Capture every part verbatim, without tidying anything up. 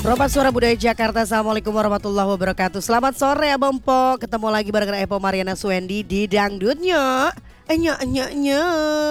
Robat Suara Budaya Jakarta, Assalamualaikum warahmatullahi wabarakatuh. Selamat sore Abang Po, ketemu lagi bareng Epo Mariana Suendi di Dangdutnya. Enya enya enya.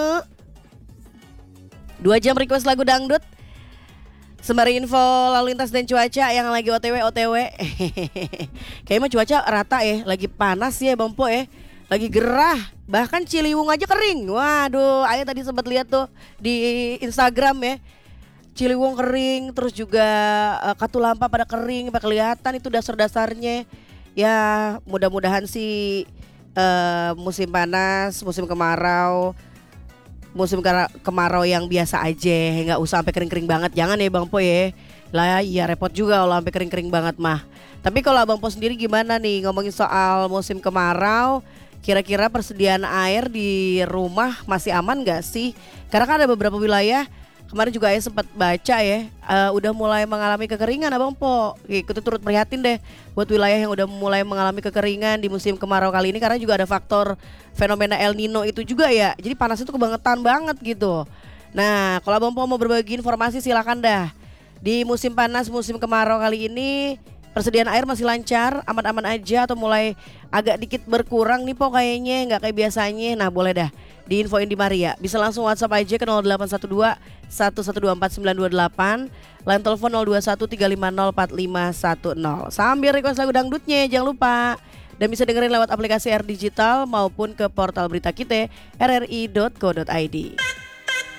Dua jam request lagu dangdut, sembari info lalu lintas dan cuaca yang lagi O T W O T W. Kayaknya mah cuaca rata ya, lagi panas ya Bang Po ya. Lagi gerah, bahkan Ciliwung aja kering. Waduh, Ayah tadi sempat lihat tuh di Instagram ya. Ciliwung kering, terus juga uh, Katulampa pada kering, pada kelihatan itu dasar-dasarnya. Ya mudah-mudahan sih uh, musim panas, musim kemarau, musim kemarau yang biasa aja, nggak usah sampai kering-kering banget. Jangan ya Bang Po ya. Lah ya repot juga kalau sampai kering-kering banget mah. Tapi kalau Abang Po sendiri gimana nih ngomongin soal musim kemarau? Kira-kira persediaan air di rumah masih aman gak sih? Karena kan ada beberapa wilayah, kemarin juga saya sempat baca ya, uh, udah mulai mengalami kekeringan Abang Po. Itu turut prihatin deh buat wilayah yang udah mulai mengalami kekeringan di musim kemarau kali ini. Karena juga ada faktor fenomena El Nino itu juga ya. Jadi panas itu kebangetan banget gitu. Nah kalau Abang Po mau berbagi informasi silakan dah. Di musim panas, musim kemarau kali ini persediaan air masih lancar, aman-aman aja atau mulai agak dikit berkurang nih Po kayaknya, nggak kayak biasanya. Nah boleh dah diinfoin di Maria. Bisa langsung WhatsApp aja ke nol delapan satu dua satu satu dua empat sembilan dua delapan, line telepon nol dua satu tiga lima nol empat lima satu nol. Sambil request lagu dangdutnya jangan lupa. Dan bisa dengerin lewat aplikasi R Digital maupun ke portal berita kita r r i dot co dot i d.